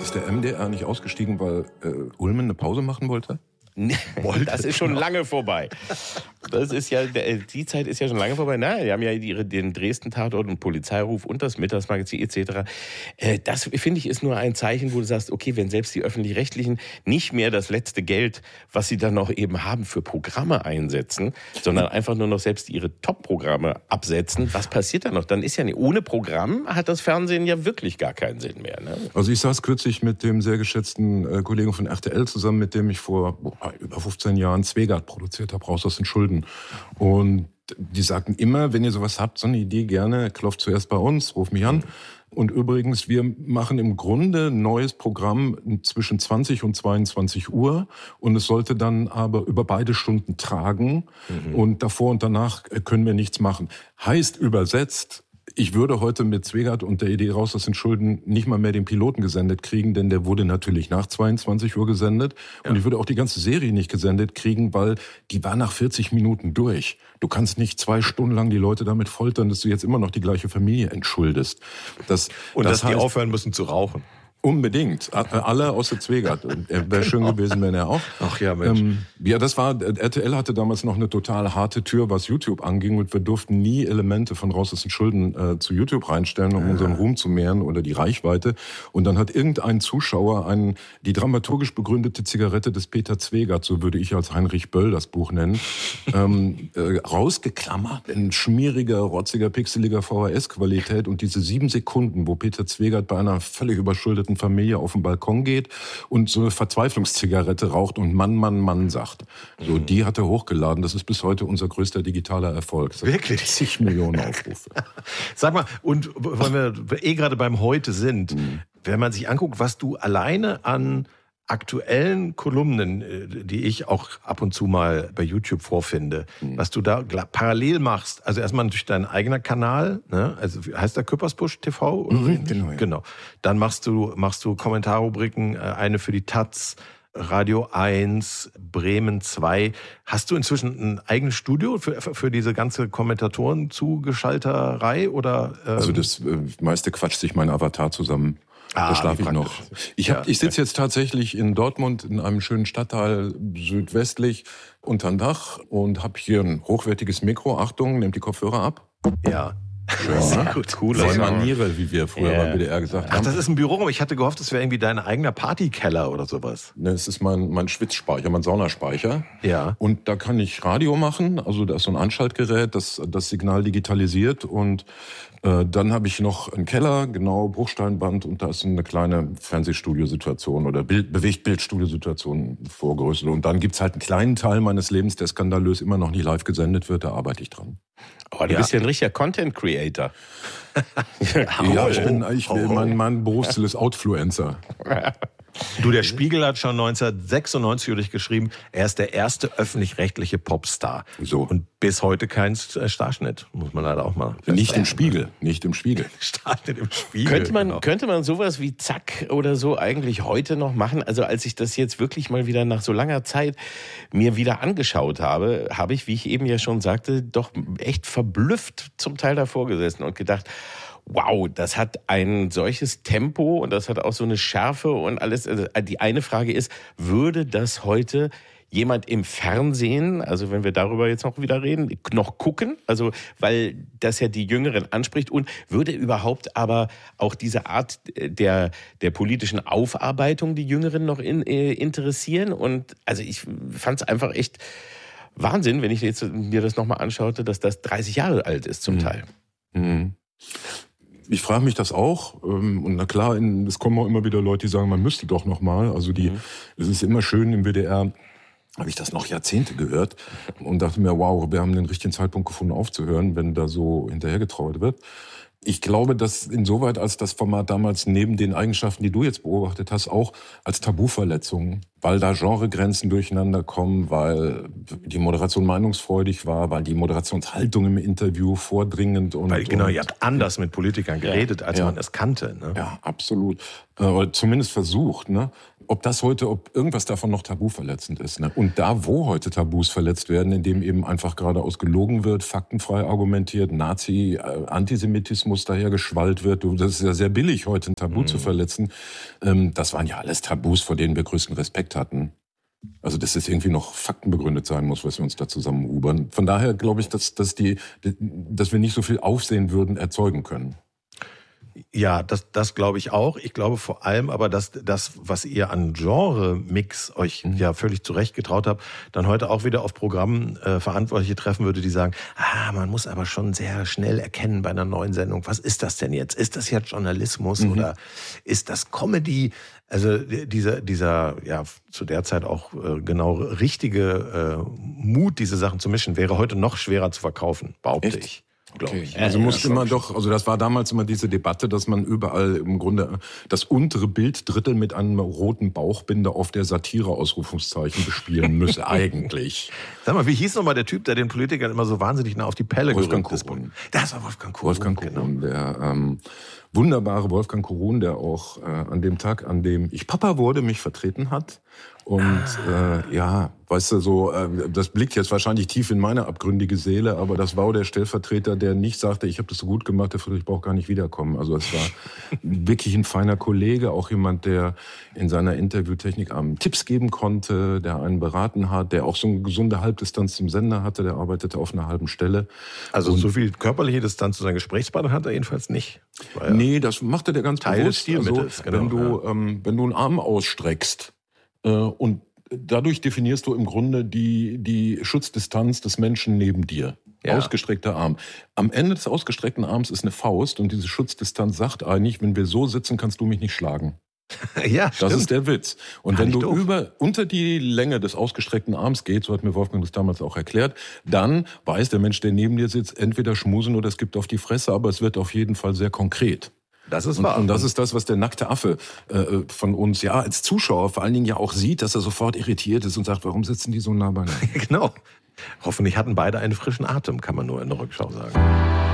Ist der MDR nicht ausgestiegen, weil Ulmen eine Pause machen wollte? Das ist schon lange vorbei. Das ist ja, die Zeit ist ja schon lange vorbei. Nein, die haben ja den Dresden-Tatort und Polizeiruf und das Mittagsmagazin etc. Das, finde ich, ist nur ein Zeichen, wo du sagst, okay, wenn selbst die Öffentlich-Rechtlichen nicht mehr das letzte Geld, was sie dann noch eben haben, für Programme einsetzen, sondern einfach nur noch selbst ihre Top-Programme absetzen, was passiert dann noch? Dann ist ja nicht, ohne Programm hat das Fernsehen ja wirklich gar keinen Sinn mehr. Ne? Also ich saß kürzlich mit dem sehr geschätzten Kollegen von RTL zusammen, mit dem ich vor über 15 Jahren Zwegert produziert habe, Raus aus den Schulden. Und die sagten immer, wenn ihr sowas habt, so eine Idee, gerne, klopft zuerst bei uns, ruf mich an. Und übrigens, wir machen im Grunde ein neues Programm zwischen 20 und 22 Uhr. Und es sollte dann aber über beide Stunden tragen. Und davor und danach können wir nichts machen. Heißt übersetzt, ich würde heute mit Zwegert und der Idee Raus aus den Schulden nicht mal mehr den Piloten gesendet kriegen, denn der wurde natürlich nach 22 Uhr gesendet. Ja. Und ich würde auch die ganze Serie nicht gesendet kriegen, weil die war nach 40 Minuten durch. Du kannst nicht 2 Stunden lang die Leute damit foltern, dass du jetzt immer noch die gleiche Familie entschuldest. Dass die aufhören müssen zu rauchen. Unbedingt. Alle außer Zwegert. Wäre schön gewesen, wenn er auch. Ach ja, Mensch. Ja, das war, RTL hatte damals noch eine total harte Tür, was YouTube anging. Und wir durften nie Elemente von Raus aus den Schulden zu YouTube reinstellen, um unseren Ruhm zu mehren oder die Reichweite. Und dann hat irgendein Zuschauer die dramaturgisch begründete Zigarette des Peter Zwegert, so würde ich als Heinrich Böll das Buch nennen, rausgeklammert in schmieriger, rotziger, pixeliger VHS-Qualität. Und diese 7 Sekunden, wo Peter Zwegert bei einer völlig überschuldeten Familie auf den Balkon geht und so eine Verzweiflungszigarette raucht und Mann sagt. So, die hat er hochgeladen. Das ist bis heute unser größter digitaler Erfolg. Wirklich? 60 Millionen Aufrufe. Sag mal, und weil wir gerade beim Heute sind, wenn man sich anguckt, was du alleine an aktuellen Kolumnen, die ich auch ab und zu mal bei YouTube vorfinde, was du da parallel machst, also erstmal natürlich dein eigener Kanal, ne? Also heißt der Küppersbusch TV? Oder genau. Genau. Dann machst du Kommentarrubriken, eine für die Taz, Radio 1, Bremen 2. Hast du inzwischen ein eigenes Studio für diese ganze Kommentatoren-Zugeschalterei? Oder, Also das meiste quatscht sich mein Avatar zusammen. Da schlafe ich noch. Ich sitze jetzt tatsächlich in Dortmund in einem schönen Stadtteil südwestlich unterm Dach und habe hier ein hochwertiges Mikro. Achtung, nehmt die Kopfhörer ab. Ja. Schön, ne? Cool. Sehr Maniere, wie wir früher beim BDR gesagt haben. Ach, das ist ein Büro. Ich hatte gehofft, das wäre irgendwie dein eigener Partykeller oder sowas. Ne, es ist mein Schwitzspeicher, mein Saunaspeicher. Ja. Und da kann ich Radio machen. Also da ist so ein Anschaltgerät, das Signal digitalisiert. Und dann habe ich noch einen Keller, genau, Bruchsteinband. Und da ist eine kleine Fernsehstudiosituation oder Bewegtbildstudiosituation vorgerüstet. Und dann gibt's halt einen kleinen Teil meines Lebens, der skandalös immer noch nicht live gesendet wird. Da arbeite ich dran. Oh, du bist ja ein richtiger Content-Creator. Mein Berufsziel ist Outfluencer. Du, der Spiegel hat schon 1996 über dich geschrieben, er ist der erste öffentlich-rechtliche Popstar. So. Und bis heute kein Starschnitt, muss man leider auch mal feststellen. Nicht im Spiegel. Starschnitt im Spiegel. Könnte man sowas wie Zack oder so eigentlich heute noch machen? Also als ich das jetzt wirklich mal wieder nach so langer Zeit mir wieder angeschaut habe, habe ich, wie ich eben ja schon sagte, doch echt verblüfft zum Teil davor gesessen und gedacht, wow, das hat ein solches Tempo und das hat auch so eine Schärfe und alles. Also die eine Frage ist, würde das heute jemand im Fernsehen, also wenn wir darüber jetzt noch wieder reden, noch gucken? Also weil das ja die Jüngeren anspricht und würde überhaupt aber auch diese Art der politischen Aufarbeitung die Jüngeren noch interessieren? Und also ich fand es einfach echt Wahnsinn, wenn ich jetzt mir das nochmal anschaute, dass das 30 Jahre alt ist zum Teil. Ich frage mich das auch. Und na klar, es kommen auch immer wieder Leute, die sagen, man müsste doch noch mal. Also es ist immer schön im WDR, habe ich das noch Jahrzehnte gehört und dachte mir, wow, wir haben den richtigen Zeitpunkt gefunden aufzuhören, wenn da so hinterhergetrauert wird. Ich glaube, dass insoweit, als das Format damals neben den Eigenschaften, die du jetzt beobachtet hast, auch als Tabuverletzung, weil da Genregrenzen durcheinander kommen, weil die Moderation meinungsfreudig war, weil die Moderationshaltung im Interview vordringend und... Weil ihr habt anders mit Politikern geredet, als man es kannte. Ne? Ja, absolut. oder zumindest versucht, ne? Ob irgendwas davon noch tabuverletzend ist. Ne? Und da, wo heute Tabus verletzt werden, indem eben einfach geradeaus gelogen wird, faktenfrei argumentiert, Antisemitismus daher geschwallt wird, das ist ja sehr billig, heute ein Tabu zu verletzen. Das waren ja alles Tabus, vor denen wir größten Respekt hatten. Also, dass es irgendwie noch faktenbegründet sein muss, was wir uns da zusammen ubern. Von daher glaube ich, dass wir nicht so viel Aufsehen würden erzeugen können. Ja, das glaube ich auch. Ich glaube vor allem aber, dass das, was ihr an Genre-Mix euch ja völlig zurecht getraut habt, dann heute auch wieder auf Programmen Verantwortliche treffen würde, die sagen, man muss aber schon sehr schnell erkennen bei einer neuen Sendung, was ist das denn jetzt? Ist das jetzt Journalismus oder ist das Comedy? Also dieser ja zu der Zeit auch genau richtige Mut, diese Sachen zu mischen, wäre heute noch schwerer zu verkaufen, behaupte ich. Okay. Also das war damals immer diese Debatte, dass man überall im Grunde das untere Bilddrittel mit einem roten Bauchbinder auf der Satire-Ausrufungszeichen bespielen müsse, eigentlich. Sag mal, wie hieß nochmal der Typ, der den Politikern immer so wahnsinnig nah auf die Pelle gerückt ist? Das war Wolfgang Korun. Wolfgang Korun, der wunderbare Wolfgang Korun, der auch an dem Tag, an dem ich Papa wurde, mich vertreten hat. Und weißt du, so das blickt jetzt wahrscheinlich tief in meine abgründige Seele, aber das war der Stellvertreter, der nicht sagte, ich habe das so gut gemacht, ich brauche gar nicht wiederkommen. Also es war wirklich ein feiner Kollege, auch jemand, der in seiner Interviewtechnik Tipps geben konnte, der einen beraten hat, der auch so eine gesunde Halbdistanz zum Sender hatte, der arbeitete auf einer halben Stelle. Also so viel körperliche Distanz zu seinen Gesprächspartnern hat er jedenfalls nicht. Nee, das machte der ganz Teil bewusst. des Stilmittels, also, wenn du einen Arm ausstreckst und dadurch definierst du im Grunde die Schutzdistanz des Menschen neben dir. Ja. Ausgestreckter Arm. Am Ende des ausgestreckten Arms ist eine Faust und diese Schutzdistanz sagt eigentlich, wenn wir so sitzen, kannst du mich nicht schlagen. Ja, das ist der Witz. Und wenn du unter die Länge des ausgestreckten Arms geht, so hat mir Wolfgang das damals auch erklärt, dann weiß der Mensch, der neben dir sitzt, entweder schmusen oder es gibt auf die Fresse, aber es wird auf jeden Fall sehr konkret. Das ist wahr. Und das ist das, was der nackte Affe von uns ja als Zuschauer vor allen Dingen ja auch sieht, dass er sofort irritiert ist und sagt, warum sitzen die so nah beieinander? Genau. Hoffentlich hatten beide einen frischen Atem, kann man nur in der Rückschau sagen.